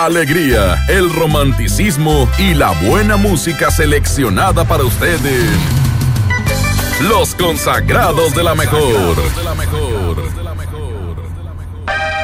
Alegría, el romanticismo y la buena música seleccionada para ustedes. Los consagrados de la mejor.